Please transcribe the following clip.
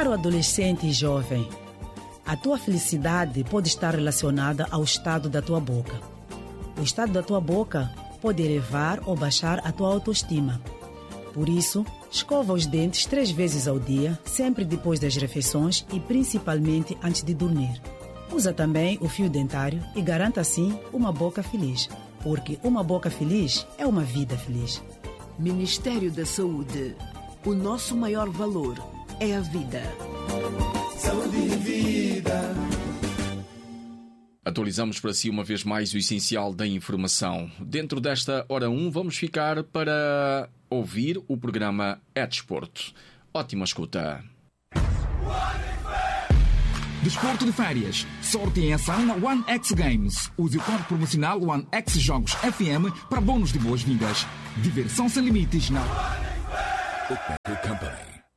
Caro adolescente e jovem, a tua felicidade pode estar relacionada ao estado da tua boca. O estado da tua boca pode elevar ou baixar a tua autoestima. Por isso, escova os dentes 3 vezes ao dia, sempre depois das refeições e principalmente antes de dormir. Usa também o fio dentário e garanta assim uma boca feliz, porque uma boca feliz é uma vida feliz. Ministério da Saúde. O nosso maior valor é a vida. Saúde e vida. Atualizamos para si uma vez mais o essencial da informação. Dentro desta hora 1 vamos ficar para ouvir o programa É Desporto. Ótima escuta. Desporto de férias. Sorte em ação na One X Games. Use o código promocional One X Jogos FM para bônus de boas-vindas. Diversão sem limites na... Company.